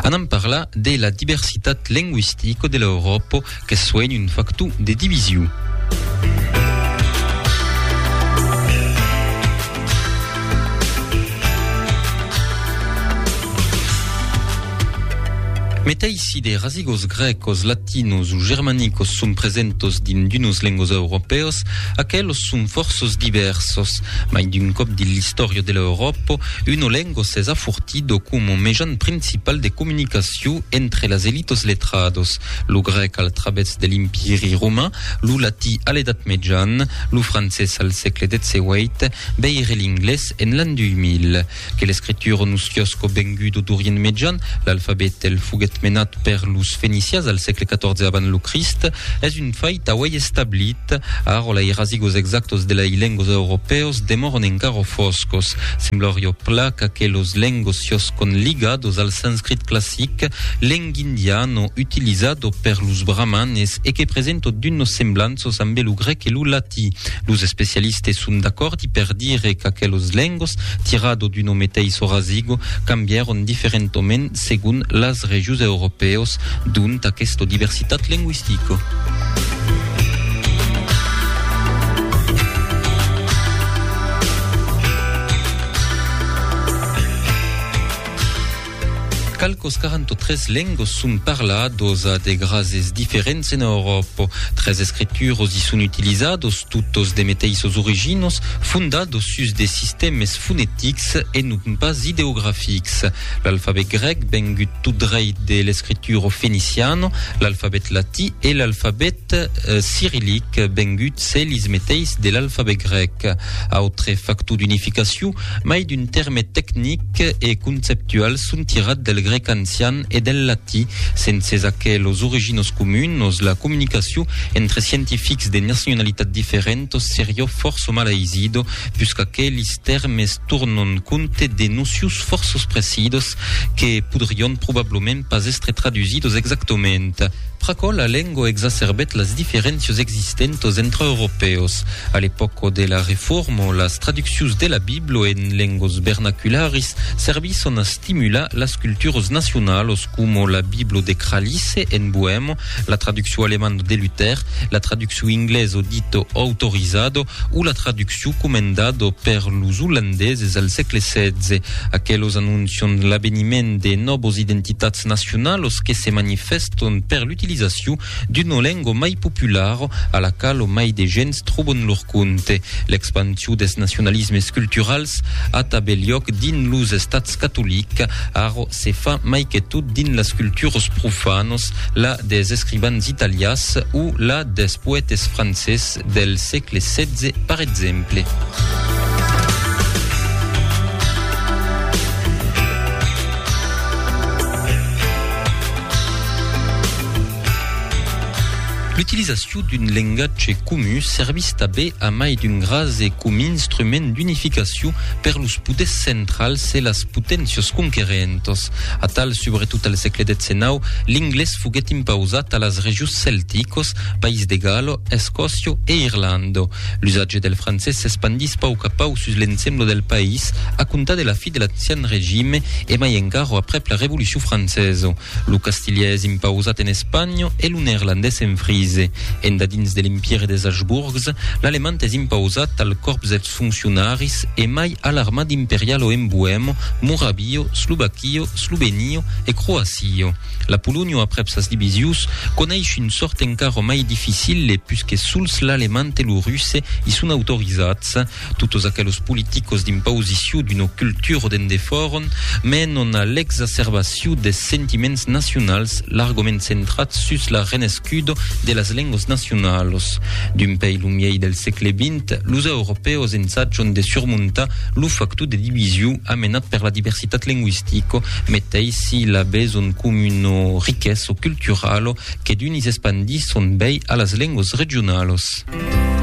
Anam parla de la diversitat linguistica dell'Europa che suena un factu de division. Meteisi de rasigos grecos, latinos ou germanicos sunt presentos din d'unos lengos europeos, aquelos sunt forsos diversos, mai d'un cop de l'istoria de l'Europa, uno lengos es afurtido como mejan principal de comunicació entre las elitos letrados, lo grec al través de l'imperi romain, lo latí a l'edat median, lo francès al segle XVIII, beire l'inglès en l'an 2000, que l'escriptura nuciosco bengudo d'Orient Median, l'alphabet el fuguet menat per los fenicias al segle XIV avant lo Christ, es un fait awei establit, aro la rasigos exactos de la lengos europeos demoron encaro foscos. Semblorio placa que los lengos con ligados al sánscrit classic, l'indiano utilizado per los brahmanes e que presento d'unos semblanzos amb lo grec e lo latí. Los especialistes sunt d'accordi per dire que aquelos lengos, tirado d'uno meteiso rasigo, cambiaron diferentomen segun las regius europeos dunt aquesta diversitat linguistica. Calcos 43 lengos sunt parlados a de grases diferents en Europa. 3 escrituros y sunt utilizados, tutos de meteisos originos, fundados sus de sistemes fonetics e non pas ideographics. L'alphabet grec vengut tout dreit de l'escritura feniciano, l'alphabet latí e l'alphabet cyrillic vengut celis meteis de l'alphabet grec. Autre factu d'unificació, mai d'un terme tecnic e conceptual sunt tirat del grec ancian e del latí, sense aquelos originos comuns, la comunicació entre científics de nacionalitat diferentes seria força malaisido, puisque aqueles termes tornen compte de nocions força precisos que podrien probablement pas estre traduzidos exactament. Praco la lengua exacerbet las diferències existentes entre europeos. A l'època de la reforma, las traduccions de la Biblo en lengos vernacularis servison a stimular las culturas nacionales como la Biblo de Cralice en Bohème, la traducció alemana de Luther, la traducció inglesa dito autorizado o la traducció comendado per los holandeses al segle XVI. Aquelos anuncian l'avveniment de novos identitats nacionales que se manifestan per l'utilisation d'una lengua mai popular a la qual mai de gens troben lor compte. L'expansió des nacionalismes culturals a tabel lloc din los estats catòlics, aro se fa mai que tot din las cultures profanos, la des escrivans italians o la des poetes francès del segle XVI, par exemple. L'utilisation d'un langage commun servis també a mai d'un grase com instrument d'unificació per los poders centrals e las potències conquerentes. A tal, sobretot al segle XIX, l'inglès foguet impausat a las regions cèlticos, País de Gallo, Escòcia e Irlanda. L'usatge del francès s'expandís pauc a pau sus l'ensemble del país a comptar de la fi de l'ancien règim e mai encara après la Revolució francesa. Lo castilià és impausat en Espanya e lo neerlandès en Frise. En dins de l'Empire des Habsburgs, l'alemant és impausat al corps dels funcionaris e mai a l'armada imperial en Bohème, Moravia, Slovaquia, Slovenia e Croàcia. La Polònia, après sas divisions, coneix une sort encara mai difficile puisque sols l'alemant e lo russe hi són autorizats. Tots aquells políticos d'imposició d'una cultura d'endeforen menen a l'exacerbació des sentiments nacionals largament centrats sus la renescuda de las lenguas nacionales. D'un pays lumier del segle XX, los europeos ensaggiano de surmuntar lo factu de divisió amenat per la diversitat lingüistica, meteisi la beson com una riquesa cultural que d'unis expandis son bei a las lenguas regionales.